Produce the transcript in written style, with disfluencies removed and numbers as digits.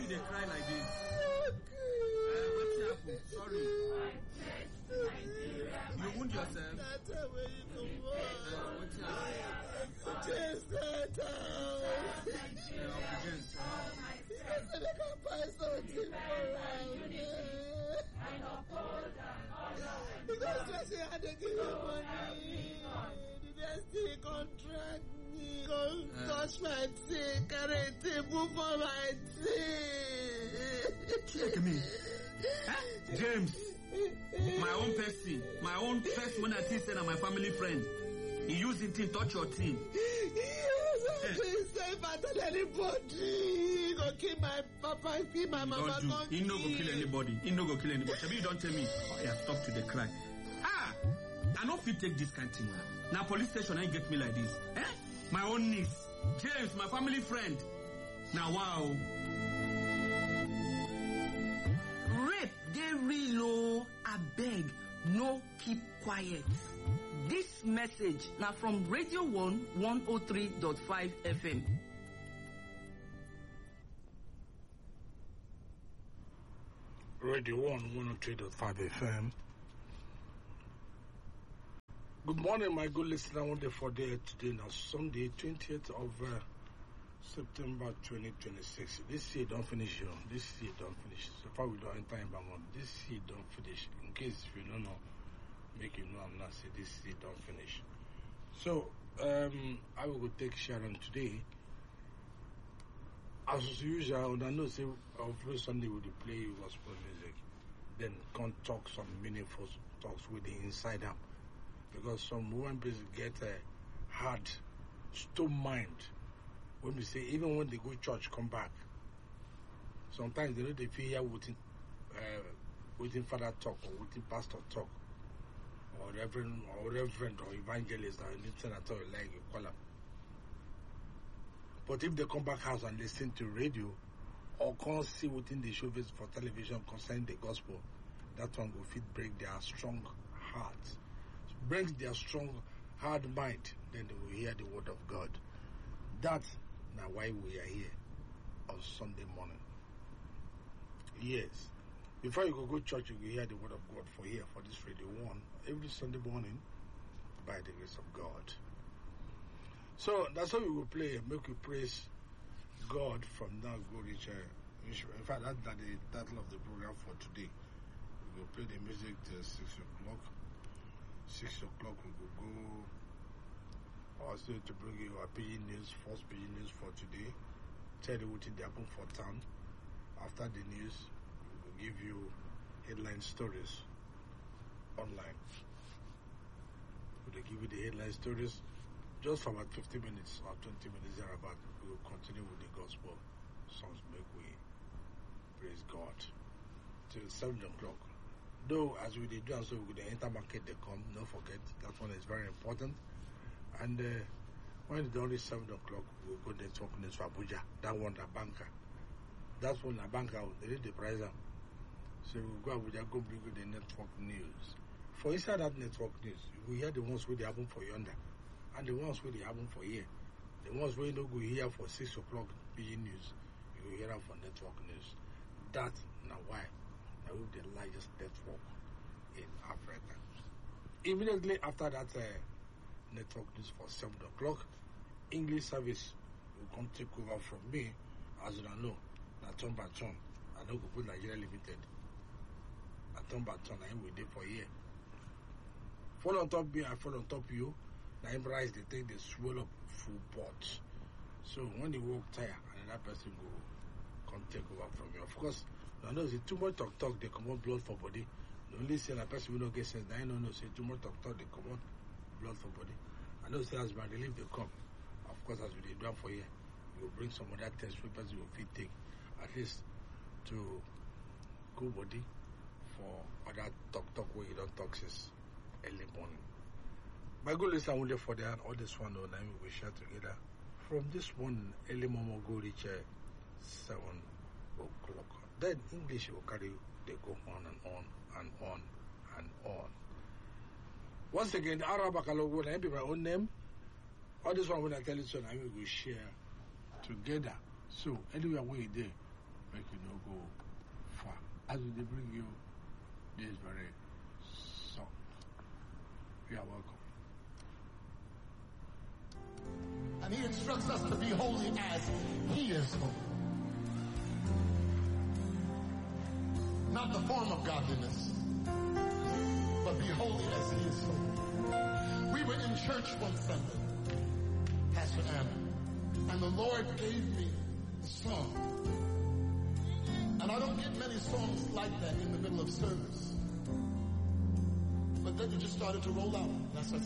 you dey cry like this? Wetin happen? Sorry. You wound yourself? That's the way you come Wetin happen? Just that James. I can buy something because I say I had to give you money. They still contract me. Go touch my teeth, carry a table for my teeth. Check me. James, my own person when I think say na my family friend. He use him to touch your team. Yes, say if I tell anybody, he go kill my papa, kill my mama. He no go kill anybody. Shabi, you don't tell me. Oh yeah, stop to the cry. I no fit take this kind of thing. Now police station ain't get me like this. My own niece, James, my family friend. Now wow. Rape, they real. I beg, no keep quiet. This message now from Radio 1 103.5 FM. Radio 1 103.5 FM. Good morning, my good listener. One day for day today, now Sunday, 20th of September 2026. This year don't finish, you know. This year don't finish. So far we don't enter in Bamon. This year don't finish. In case if you don't know, make you know I'm not saying this year don't finish. So I will go take Sharon today. As usual, I know say every Sunday we play gospel music, then can't talk some meaningful talks with the inside out. Because some women get a hard stone mind when we say even when they go to church come back. Sometimes they know they feel here waiting father talk or waiting pastor talk or reverend or evangelist or anything at all like you call them. But if they come back house and listen to radio or can't see within the show for television concerning the gospel, that one will fit break their strong hearts. Brings their strong hard mind, then they will hear the word of God. That's now why we are here on Sunday morning. Yes. Before you go church, you will hear the word of God for here, for this Radio 1, every Sunday morning, by the grace of God. So, that's how we will play, make you praise God from now, go reach. In fact, that's the title of the program for today. We will play the music till 6 o'clock. 6 o'clock we will go also to bring you our PG news, first PG news for today. Tell you what did happen for town. After the news, we will give you headline stories online. We will give you the headline stories just for about 50 minutes or 20 minutes thereabout. We will continue with the gospel songs, make we praise God till 7 o'clock. Though, as we did do, and so we could enter market, they come, don't forget, that one is very important. And when it's only 7 o'clock, we'll go network news for Abuja. That one, the banker. That's one, the banker, they did the price up. So we'll go Abuja, go bring you the network news. For inside that network news, we hear the ones where they happen for yonder, and the ones where they happen for here. The ones where you don't go here for 6 o'clock PG news, you will hear them for network news. That's now why. With the largest network in Africa. Immediately after that network news for 7 o'clock, English service will come take over from me. As you know, na turn by turn. I don't go put Nigeria Limited. Na turn by turn, I am with it for a year. Fall on top me, I fall on top you. Now him rise, they take the swell up full pot. So when they walk tire, another person go come take over from you. Of course, I know it's too much talk, they come out blood for body. The only say a person will not get sense. I don't know, say too much talk, they come out blood for body. I know say as my relief they come. Of course, as we did done for here, we will bring some other test papers we will fit take, at least to go body for other talk where you don't talk since early morning. My good listener, I will for that all this one on we will share together. From this one early morning go reach 7 o'clock. Then English will carry you. They go on and on and on and on. Once again, the Arab Akalogo, I be my own name. All this one when I tell you so, I will share together. So anywhere we there, make you no go far. As they bring you this very song. You are welcome. And he instructs us to be holy as he is holy. Not the form of godliness, but be holy as he is holy. We were in church one Sunday, Pastor Anna, and the Lord gave me a song. And I don't get many songs like that in the middle of service. But then it just started to roll out. And I said,